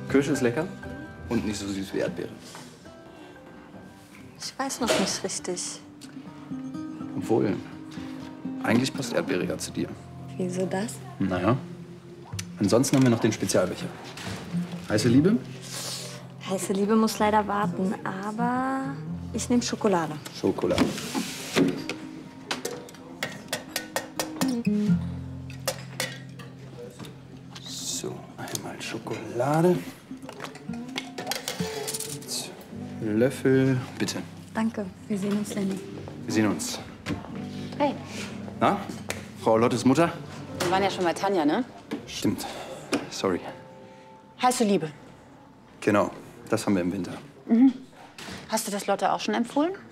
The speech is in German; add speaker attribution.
Speaker 1: Kirsche ist lecker und nicht so süß wie Erdbeere.
Speaker 2: Ich weiß noch nicht richtig.
Speaker 1: Obwohl, eigentlich passt Erdbeere ja zu dir.
Speaker 2: Wieso das?
Speaker 1: Naja. Ansonsten haben wir noch den Spezialbecher. Heiße Liebe?
Speaker 2: Heiße Liebe muss leider warten, aber ich nehme Schokolade.
Speaker 1: Schokolade. So, einmal Schokolade. Löffel, bitte.
Speaker 2: Danke, wir sehen uns, Lenny.
Speaker 1: Wir sehen uns.
Speaker 3: Hey,
Speaker 1: Na, Frau Lottes Mutter?
Speaker 3: wir waren ja schon bei Tanja, ne?
Speaker 1: Stimmt. Sorry.
Speaker 3: Heiße Liebe.
Speaker 1: Genau, das haben wir im Winter.
Speaker 3: Hast du das Lotte auch schon empfohlen?